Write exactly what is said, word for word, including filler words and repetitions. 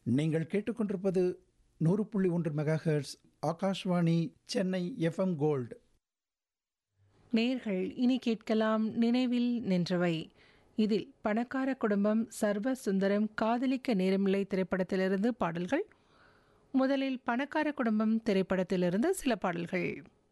நீங்கள் கேட்டுக்கொண்டிருப்பது நூறு புள்ளி ஒன்று megahertz Akashvani Chennai FM gold. நேர்கள் இனி கேட்கலாம் நினைவில் நின்றவை. இதில் பணக்கார குடும்பம் சர்வ சுந்தரம் காதலிக்க நேரமில்லை திரைப்படத்திலிருந்து பாடல்கள். முதலில் பணக்கார குடும்பம் திரைப்படத்திலிருந்து சில பாடல்கள்.